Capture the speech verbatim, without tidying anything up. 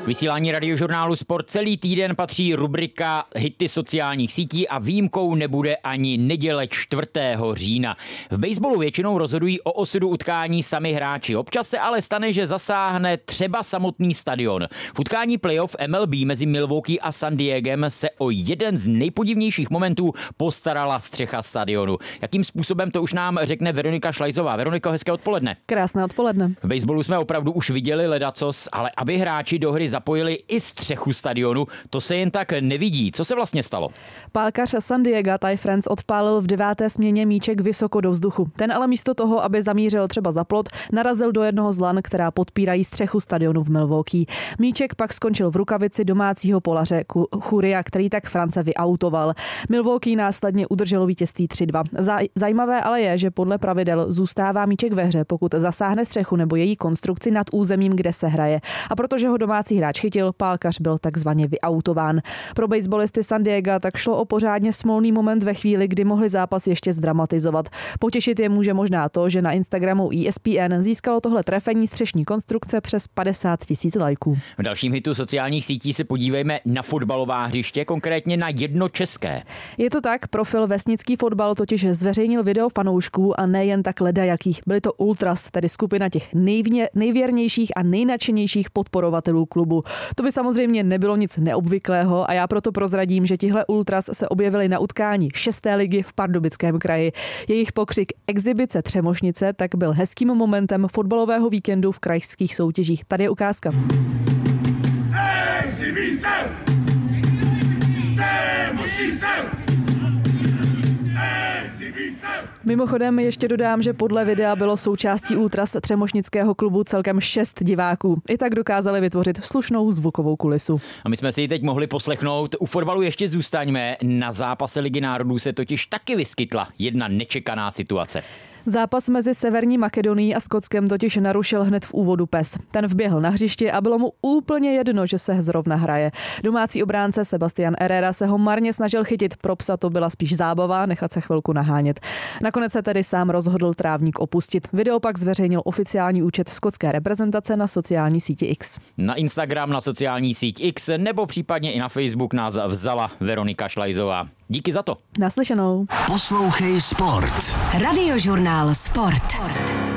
Vysílání Radiožurnálu Sport celý týden patří rubrika Hity sociálních sítí a výjimkou nebude ani neděle čtvrtého října. V basebolu většinou rozhodují o osudu utkání sami hráči. Občas se ale stane, že zasáhne třeba samotný stadion. V utkání playoff M L B mezi Milwaukee a San Diegem se o jeden z nejpodivnějších momentů postarala střecha stadionu. Jakým způsobem, to už nám řekne Veronika Šlajzová. Veroniko, hezké odpoledne. Krásné odpoledne. V baseballu jsme opravdu už viděli ledacos, ale aby hráči do hry zapojili i střechu stadionu, to se jen tak nevidí. Co se vlastně stalo? Pálkař San Diega Ty France odpálil v deváté směně míček vysoko do vzduchu. Ten ale místo toho, aby zamířil třeba za plot, narazil do jednoho z lan, která podpírají střechu stadionu v Milwaukee. Míček pak skončil v rukavici domácího polaře Churia, který tak France vyautoval. Milwaukee následně udrželo vítězství tři dva. Zajímavé ale je, že podle pravidel zůstává míček ve hře, pokud zasáhne střechu nebo její konstrukci nad územím, kde se hraje. A protože ho domácí hráč chytil, pálkař byl takzvaně vyautován. Pro baseballisty San Diega tak šlo o pořádně smolný moment ve chvíli, kdy mohli zápas ještě zdramatizovat. Potěšit je může možná to, že na Instagramu E S P N získalo tohle trefení střešní konstrukce přes padesát tisíc lajků. V dalším hitu sociálních sítí se podívejme na fotbalová hřiště, konkrétně na jedno české. Je to tak, profil Vesnický fotbal totiž zveřejnil video fanoušků a nejen tak ledajakých. Byli to Ultras, tedy skupina těch nejvně, nejvěrnějších a nejnadšenějších podporovatelů klubu. To by samozřejmě nebylo nic neobvyklého a já proto prozradím, že tihle Ultras se objevili na utkání šesté ligy v Pardubickém kraji. Jejich pokřik Exibice Třemošnice tak byl hezkým momentem fotbalového víkendu v krajských soutěžích. Tady je ukázka. Exibice Třemošnice! Mimochodem ještě dodám, že podle videa bylo součástí Ultras třemošnického klubu celkem šest diváků. I tak dokázali vytvořit slušnou zvukovou kulisu. A my jsme si ji teď mohli poslechnout. U fotbalu ještě zůstaňme. Na zápase Ligy národů se totiž taky vyskytla jedna nečekaná situace. Zápas mezi Severní Makedonií a Skotskem totiž narušil hned v úvodu pes. Ten vběhl na hřiště a bylo mu úplně jedno, že se zrovna hraje. Domácí obránce Sebastian Herrera se ho marně snažil chytit, pro psa to byla spíš zábava, nechat se chvilku nahánět. Nakonec se tedy sám rozhodl trávník opustit. Video pak zveřejnil oficiální účet skotské reprezentace na sociální síti X. Na Instagram, na sociální síť X nebo případně i na Facebook nás vzala Veronika Šlajzová. Díky za to. Naslyšenou. Poslouchej Sport. Radiožurnál Sport.